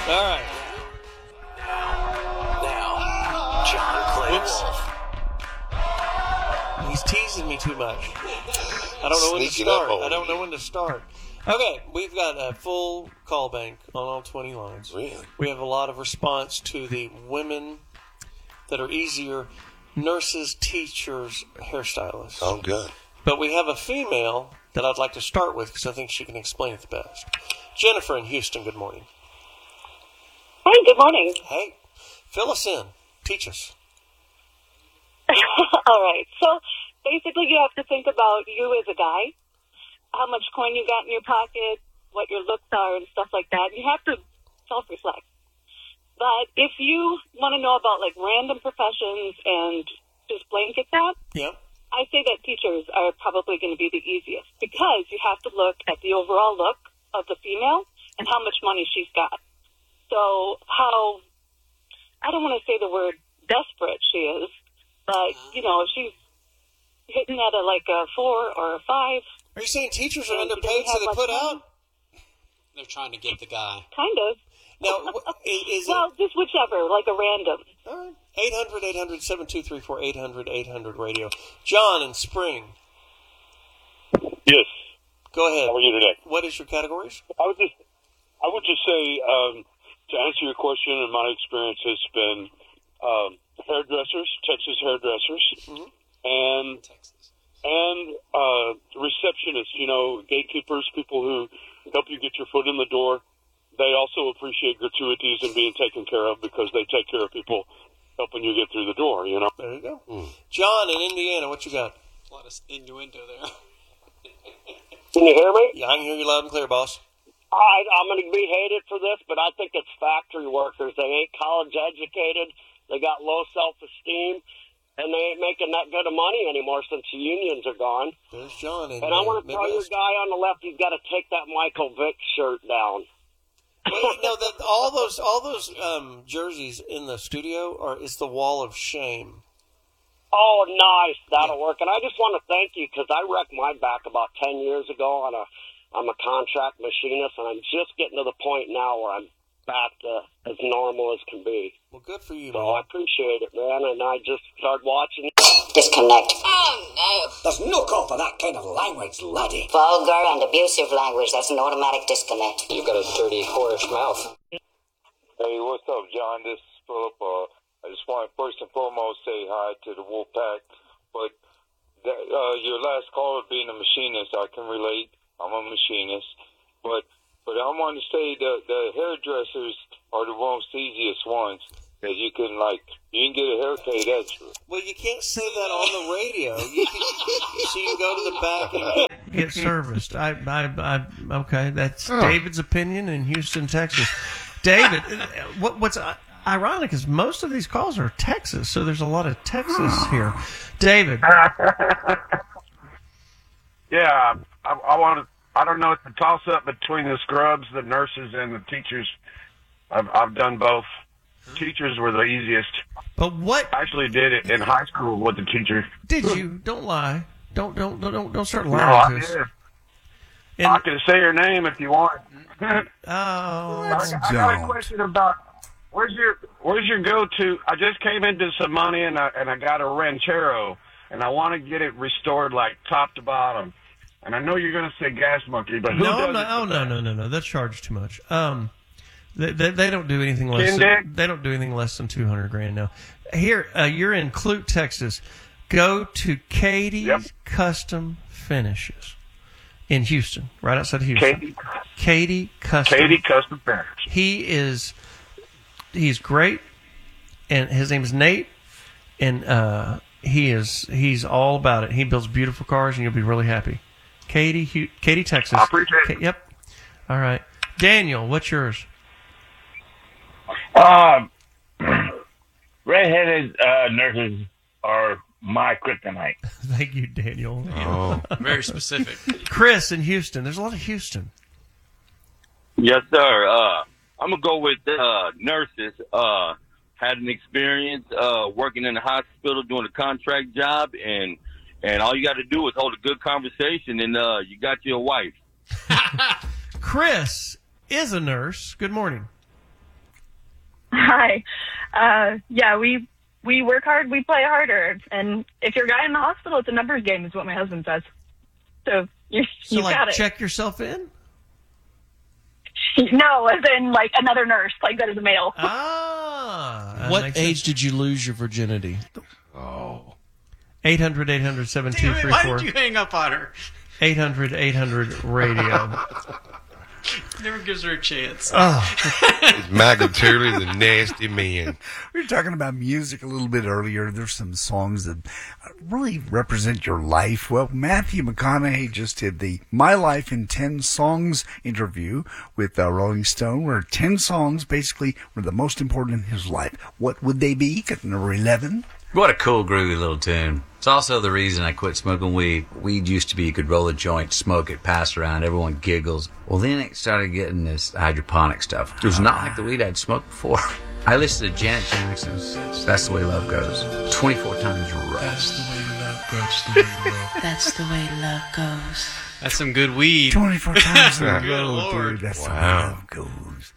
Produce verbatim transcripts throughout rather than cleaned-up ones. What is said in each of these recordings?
All right. Now, John Clicks. He's teasing me too much. I don't know when to Sneaking up start. on I don't you. know when to start. Okay, we've got a full call bank on all twenty lines. Really? We have a lot of response to the women that are easier, nurses, teachers, hairstylists. Oh, good. But we have a female that I'd like to start with because I think she can explain it the best. Jennifer in Houston, good morning. Hey, good morning. Hey, fill us in. Teach us. All right. So basically you have to think about you as a guy, how much coin you got in your pocket, what your looks are and stuff like that. You have to self-reflect. But if you want to know about like random professions and just blanket that, Yep. I say that teachers are probably going to be the easiest because you have to look at the overall look of the female and how much money she's got. So how, I don't want to say the word desperate she is, but, you know, if she's hitting at a, like a four or a five. Are you saying teachers are And she underpaid doesn't so they have put much out? They're trying to get the guy. Kind of. Now, wh- is, is Well, just whichever, like a random. it... All right. eight hundred, eight hundred, seven two three four, eight hundred, eight hundred radio. John in Spring, Yes. go ahead. How are you today? What is your categories? I would just, I would just say, um, to answer your question, and my experience has been um, hairdressers, Texas hairdressers, Mhm. and Texas. and uh, receptionists. You know, gatekeepers, people who help you get your foot in the door. They also appreciate gratuities and being taken care of because they take care of people helping you get through the door. You know. There you go. John in Indiana, what you got? A lot of innuendo there. Can you hear me? Yeah, I can hear you loud and clear, boss. I, I'm going to be hated for this, but I think it's factory workers. They ain't college educated. They got low self-esteem, and they ain't making that good of money anymore since the unions are gone. There's John in And I want to tell you, Midwest. guy on the left, you've got to take that Michael Vick shirt down. Well, you know, that all those all those um, jerseys in the studio are is the wall of shame. Oh, nice. That'll Yeah. work. And I just want to thank you because I wrecked my back about ten years ago on a, I'm a contract machinist, and I'm just getting to the point now where I'm back to as normal as can be. Well, good for you, So man. I appreciate it, man. And I just started watching. Disconnect. Oh, no. There's no call for that kind of language, laddie. Vulgar and abusive language. That's an automatic disconnect. You've got a dirty, whorish mouth. Hey, what's up, John? This is Philip. Uh, I just want to first and foremost say hi to the Wolfpack. But that, uh, your last caller being a machinist, I can relate. I'm a machinist. But but I want to say the the hairdressers are the most easiest ones that you can, like, you can get a haircut extra. Well, you can't say that on the radio. You can, so you go to the back and get, get serviced. I, I, I, okay, that's Oh. David's opinion in Houston, Texas. David, what, what's ironic is most of these calls are Texas, so there's a lot of Texas here. David, Yeah, I, I want to. I don't know. It's a toss up between the scrubs, the nurses, and the teachers. I've I've done both. Teachers were the easiest. but what I actually did it in high school with the teacher. did you? Don't lie. Don't don't don't don't start No, lying I to us. did. And- I can say her name if you want. I, oh, I got a don't. question about where's your where's your go to? I just came into some money and I and I got a ranchero and I want to get it restored like top to bottom. And I know you're going to say gas monkey, but who no, does no, it oh for no, that? no, no, no. That's charged too much. Um, they, they, they don't do anything less. Than, Shindig? they don't do anything less than two hundred grand now. Here, uh, you're in Clute, Texas. Go to Katie's Yep. Custom Finishes in Houston, right outside of Houston. Katie, Katie Custom. Katie Custom Finish. He is, he's great, and his name is Nate, and uh, he is he's all about it. He builds beautiful cars, and you'll be really happy. Katie, Hu- Katie, Texas. I appreciate it. Ka- Yep. All right, Daniel, what's yours? Um, redheaded uh, nurses are my kryptonite. Thank you, Daniel. Oh. Very specific. Chris in Houston. There's a lot of Houston. Yes, sir. Uh, I'm gonna go with uh, nurses. Uh, had an experience uh, working in the hospital doing a contract job, and and all you got to do is hold a good conversation, and uh, you got your wife. Chris is a nurse. Good morning. Hi. Uh, yeah, we we work hard, we play harder, and if you're a guy in the hospital, it's a numbers game, is what my husband says. So you So, you like, got it. check yourself in? No, as in like another nurse, like that is a male. Ah. that What makes age sense. did you lose your virginity? Oh. eight hundred, eight hundred, seven two three Why four. did you hang up on her? eight hundred, eight hundred, radio. Never gives her a chance. It's Michael Turley, the nasty man. We were talking about music a little bit earlier. There's some songs that really represent your life. Well, Matthew McConaughey just did the My Life in ten Songs interview with uh, Rolling Stone, where ten songs basically were the most important in his life. What would they be? At number eleven? What a cool, groovy little tune. It's also the reason I quit smoking weed. Weed used to be you could roll a joint, smoke it, pass around, everyone giggles. Well, then it started getting this hydroponic stuff. It was not like the weed I'd smoked before. I listened to Janet Jackson's That's the Way Love Goes twenty-four times right. That's the way love goes. That's the way love goes. That's some good weed. twenty-four times in a Good row, Lord. dude. That's Wow. the way love goes.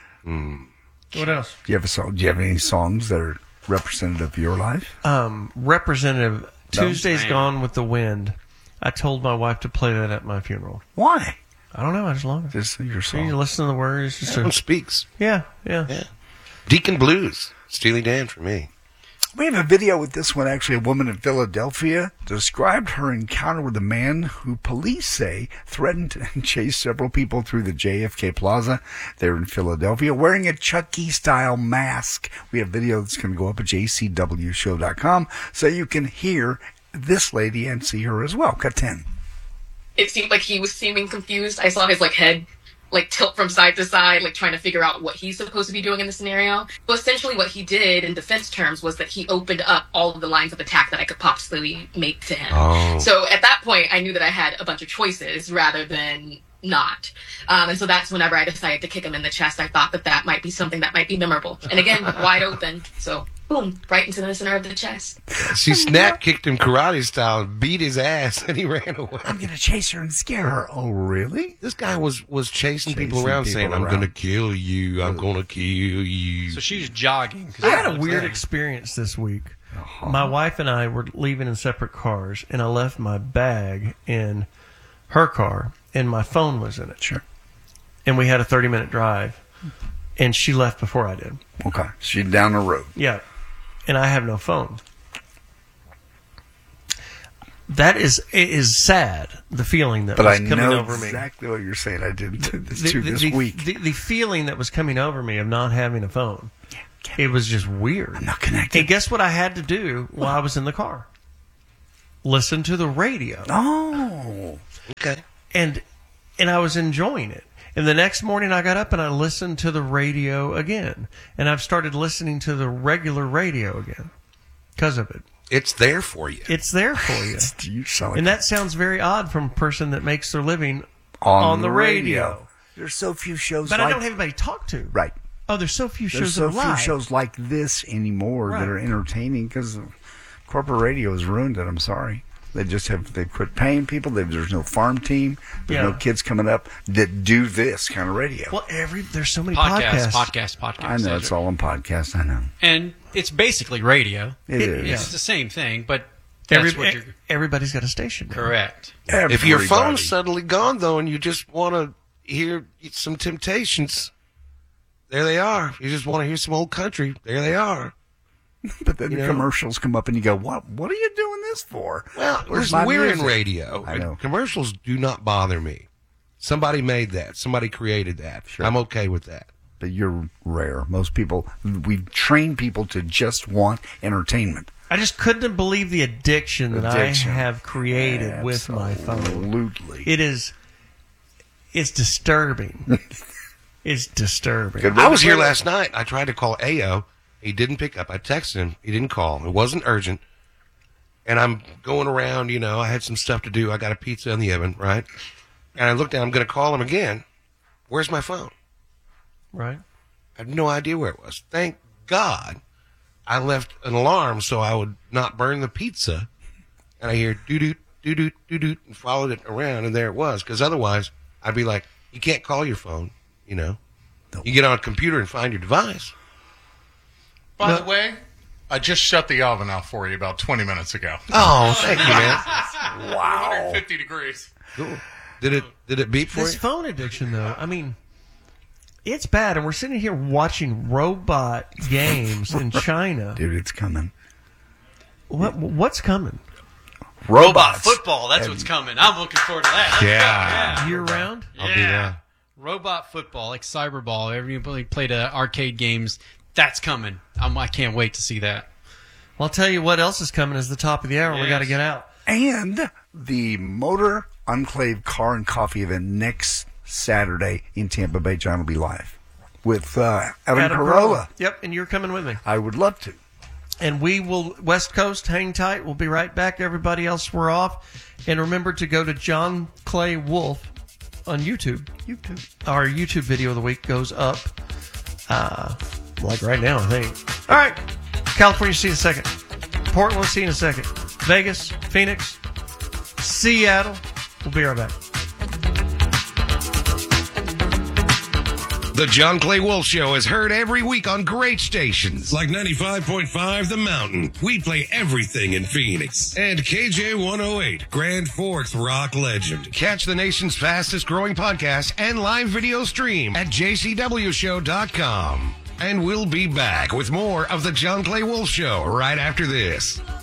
Mm. What else? Do you have a song? Do you have any songs that are representative of your life? Um, Representative Tuesday's Man. Gone with the Wind. I told my wife to play that at my funeral. Why? I don't know. I just love it. This is your So song. you listen to the words. Just Someone a, speaks. yeah, yeah, Yeah. Deacon Blues. Steely Dan for me. We have a video with this one. Actually, a woman in Philadelphia described her encounter with a man who police say threatened and chased several people through the J F K Plaza there in Philadelphia wearing a Chucky-style mask. We have video that's going to go up at j c w show dot com so you can hear this lady and see her as well. Cut ten. It seemed like he was seeming confused. I saw his like head like tilt from side to side, like trying to figure out what he's supposed to be doing in the scenario. So essentially what he did in defense terms was that he opened up all of the lines of attack that I could possibly make to him. Oh. So at that point, I knew that I had a bunch of choices rather than not. Um, and so that's whenever I decided to kick him in the chest. I thought that that might be something that might be memorable. And again, wide open. So boom, right into the center of the chest. She snap kicked him karate style and beat his ass, and he ran away. I'm going to chase her and scare her. Oh, really? This guy was, was chasing, Chasing people around people saying, I'm around. going to kill you. I'm going to kill you. So she's jogging. 'cause I had a that's weird that. experience this week. My wife and I were leaving in separate cars, and I left my bag in her car, and my phone was in it. Sure. And we had a thirty-minute drive, and she left before I did. Okay. She's down the road. Yeah. And I have no phone. That is it is sad, the feeling that But was I coming know over me. exactly what you're saying. I did this The, too the, this the, week. the, the feeling that was coming over me of not having a phone. It was just weird. I'm not connected. And guess what I had to do while I was in the car? Listen to the radio. Oh. Okay. And and I was enjoying it. And the next morning I got up and I listened to the radio again. And I've started listening to the regular radio again because of it. It's there for you. It's there for you. You sound like And that sounds very odd from a person that makes their living on, on the radio. There's so few shows But like I don't have anybody to talk to. Right. Oh, there's so few There's shows so that are few live. shows like this anymore Right. that are entertaining because corporate radio has ruined it. I'm sorry. They just have they quit paying people. They, there's no farm team. There's no Yeah. kids coming up that do this kind of radio. Well, every there's so many Podcast, podcasts. podcast, podcast. I know it's all on podcasts. I know And it's basically radio. it is. It's the same thing, but that's Every, what you're... everybody's got a station. now. Correct. If your Everybody. phone's suddenly gone, though, and you just want to hear some Temptations, there they are. You just want to hear some old country, there they are. But then You the know? commercials come up and you go, "What? What are you doing this for?" Well, Where's we're, my we're in music? radio. I know. Commercials do not bother me. Somebody made that. Somebody created that. Sure. I'm okay with that. But you're rare. Most people, we train people to just want entertainment. I just couldn't believe the addiction that Addiction. I have created with my phone. Absolutely. It is, it's disturbing. It's disturbing. Good I was here last night. I tried to call A O. He didn't pick up. I texted him. He didn't call. It wasn't urgent. And I'm going around, you know, I had some stuff to do. I got a pizza in the oven, right? And I looked down. I'm going to call him again. Where's my phone? Right. I have no idea where it was. Thank God I left an alarm so I would not burn the pizza. And I hear doo-doot, doo-doot, doo-doot, and followed it around, and there it was. Because otherwise, I'd be like, you can't call your phone, you know. You get on a computer and find your device. By No. the way, I just shut the oven off for you about twenty minutes ago. Oh, thank you, man. Wow. one hundred fifty degrees. Cool. Did it did it beep for This you? phone addiction, though, I mean, it's bad. And we're sitting here watching robot games in China. Dude, it's coming. What What's coming? Robot football. That's what's coming. I'm looking forward to that. Let's go. Yeah. Yeah. Year round? Yeah. I'll be there. Robot football, like Cyberball. Everybody played uh, arcade games. That's coming. I'm, I can't wait to see that. Well, I'll tell you what else is coming is the top of the hour. We Yes. got to get out. And the Motor Enclave Car and Coffee event next Saturday in Tampa Bay. John will be live with uh, Evan Adam Carolla. Yep, and you're coming with me. I would love to. And we will, West Coast, hang tight. We'll be right back. Everybody else, we're off. And remember to go to John Clay Wolf on YouTube. YouTube. Our YouTube video of the week goes up, uh, like right now, I think. All right. California, see you in a second. Portland, see you in a second. Vegas, Phoenix, Seattle. We'll be right back. The John Clay Wolf Show is heard every week on great stations. Like ninety-five point five The Mountain. We play everything in Phoenix. And K J one oh eight, Grand Forks rock legend. Catch the nation's fastest growing podcast and live video stream at j c w show dot com. And we'll be back with more of the John Clay Wolf Show right after this.